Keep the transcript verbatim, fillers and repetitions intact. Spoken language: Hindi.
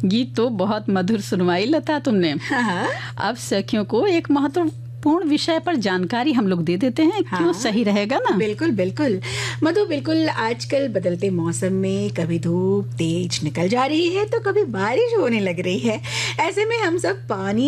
गीत तो बहुत मधुर सुनवाई लता तुमने। हाँ। अब सखियों को एक महत्वपूर्ण विषय पर जानकारी हम लोग दे देते हैं। हाँ। क्यों सही रहेगा ना? बिल्कुल बिल्कुल मधु, बिल्कुल। आजकल बदलते मौसम में कभी धूप तेज निकल जा रही है तो कभी बारिश होने लग रही है। ऐसे में हम सब पानी